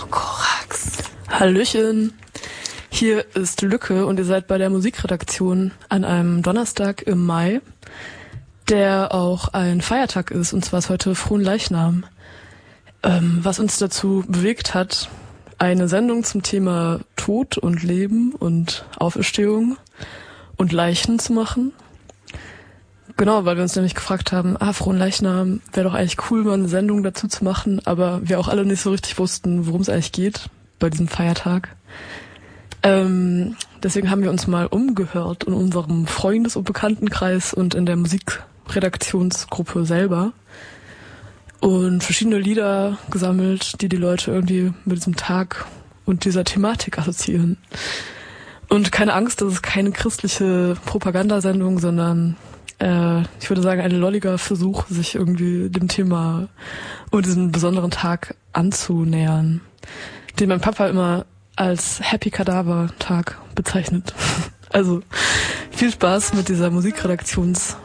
Korax. Hallöchen. Hier ist Lücke und ihr seid bei der Musikredaktion an einem Donnerstag im Mai, der auch ein Feiertag ist, und zwar ist heute Fronleichnam. Was uns dazu bewegt hat, eine Sendung zum Thema Tod und Leben und Auferstehung und Leichen zu machen. Genau, weil wir uns nämlich gefragt haben, Fronleichnam wäre doch eigentlich cool, mal eine Sendung dazu zu machen, aber wir auch alle nicht so richtig wussten, worum es eigentlich geht bei diesem Feiertag. Deswegen haben wir uns mal umgehört in unserem Freundes- und Bekanntenkreis und in der Musikredaktionsgruppe selber und verschiedene Lieder gesammelt, die Leute irgendwie mit diesem Tag und dieser Thematik assoziieren. Und keine Angst, das ist keine christliche Propagandasendung, sondern ich würde sagen, ein lolliger Versuch, sich irgendwie dem Thema und diesem besonderen Tag anzunähern, den mein Papa immer als Happy Kadaver Tag bezeichnet. Also viel Spaß mit dieser Musikredaktionsfolge